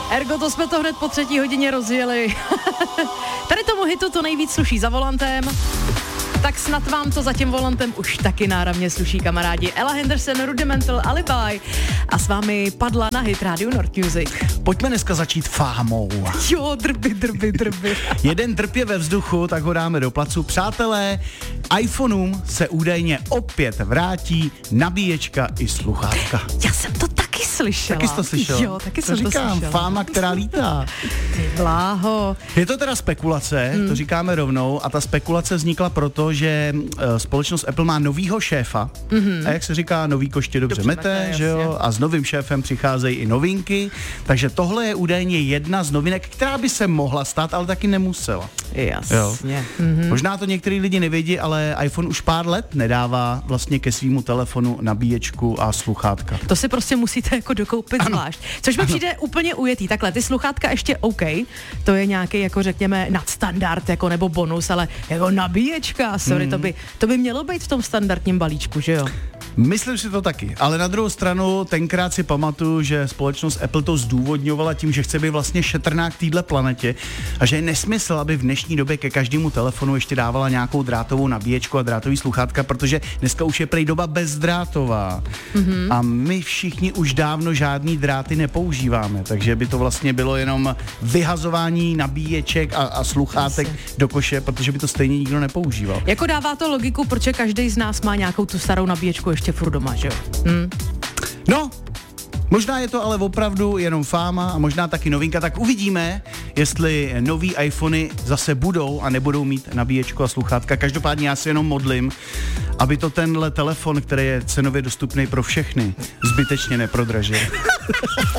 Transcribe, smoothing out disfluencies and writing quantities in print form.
Ergo, to jsme to hned po 3. hodině rozjeli. Tady tomu hitu to nejvíc sluší za volantem. Tak snad vám to za tím volantem už taky náramně sluší, kamarádi. Ella Henderson, Rudimental, Alibi. A s vámi padla na hit Radio North Music. Pojďme dneska začít fámou. Jo, drby. Jeden drb je ve vzduchu, tak ho dáme do placu. Přátelé, iPhoneům se údajně opět vrátí nabíječka i sluchátka. Já jsem to taky slyšela. Taky jsi to slyšel? Jo, taky to jsem to říkám, slyšela. fáma, která lítá. Ty bláho. Je to teda spekulace, to říkáme rovnou, a ta spekulace vznikla proto, že společnost Apple má novýho šéfa, a jak se říká, nový koště dobře mete, že jo, jasně. a s novým šéfem přicházejí i novinky, takže tohle je údajně jedna z novinek, která by se mohla stát, ale taky nemusela. Jasně. Možná to některý lidi nevědí, ale iPhone už pár let nedává vlastně ke svýmu telefonu nabíječku a sluchátka. To si prostě musíte jako dokoupit zvlášť. Což mi přijde úplně ujetý. Takhle, ty sluchátka ještě OK, to je nějaký jako řekněme nadstandard jako nebo bonus, ale jako nabíječka, sorry, to by mělo být v tom standardním balíčku, že jo? Myslím si to taky, ale na druhou stranu tenkrát si pamatuju, že společnost Apple to zdůvodňovala tím, že chce být vlastně šetrná k téhle planetě a že je nesmysl, aby v dnešní době ke každému telefonu ještě dávala nějakou drátovou nabíječku a drátový sluchátka, protože dneska už je prej doba bezdrátová. A my všichni už dávno žádný dráty nepoužíváme, takže by to vlastně bylo jenom vyhazování nabíječek a sluchátek do koše, protože by to stejně nikdo nepoužíval. Jako dává to logiku, protože každý z nás má nějakou tu starou nabíječku ještě furt doma, že jo? No, možná je to ale opravdu jenom fáma a možná taky novinka, tak uvidíme, jestli nový iPhony zase budou a nebudou mít nabíječku a sluchátka. Každopádně já se jenom modlím, aby to tenhle telefon, který je cenově dostupný pro všechny, zbytečně neprodražil.